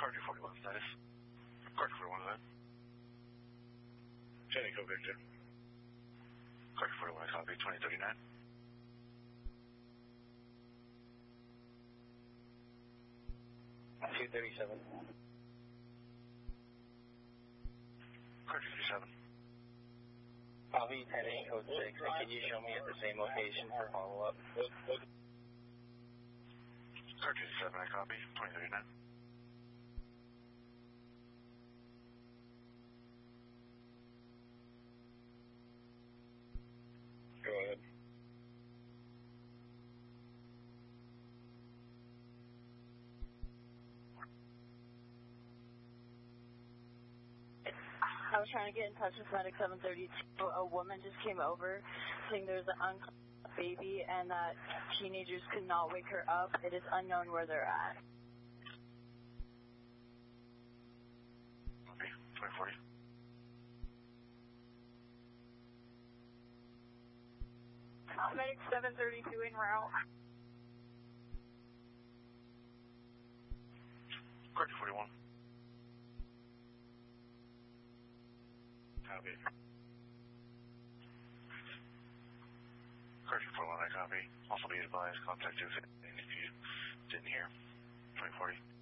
Car 241 status. Car 241 is in. Jenny, go Victor. Car 241, I copy. 2039. $237. Car 237. Bobby, heading code 6, and can you show me at the same location for follow-up? Car 237, I copy. 2039. Go ahead. I was trying to get in touch with Medic 732. A woman just came over saying there's an unconscious baby and that teenagers could not wake her up. It is unknown where they're at. Okay, 2040. Medic 732 en route. Car 241. Copy. Car 241, I copy. Also be advised, contact if you didn't hear. 2040.